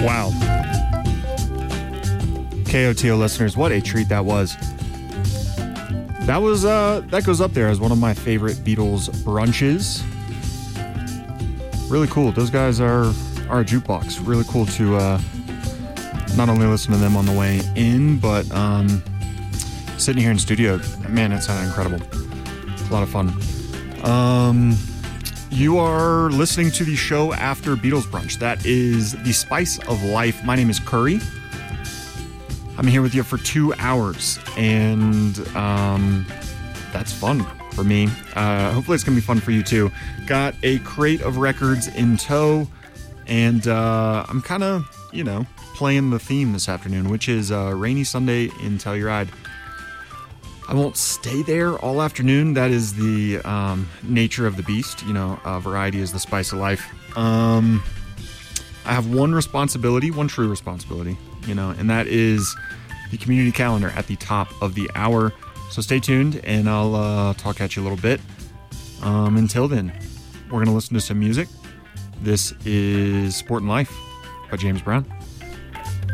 Wow. KOTO listeners, what a treat that was. That goes up there as one of my favorite Beatles brunches. Really cool. Those guys are a jukebox. Really cool to not only listen to them on the way in, but sitting here in studio, man, it sounded incredible. A lot of fun. You are listening to the show after Beatles Brunch. That is The Spice of Life. My name is Curry. I'm here with you for 2 hours, and that's fun for me. Hopefully it's going to be fun for you too. Got a crate of records in tow, and I'm kind of, playing the theme this afternoon, which is Rainy Sunday in Telluride. I won't stay there all afternoon. That is the nature of the beast. Variety is the spice of life. I have one true responsibility, and that is the community calendar at the top of the hour. So stay tuned, and I'll talk at you a little bit. Until then, we're going to listen to some music. This is Sport and Life by James Brown.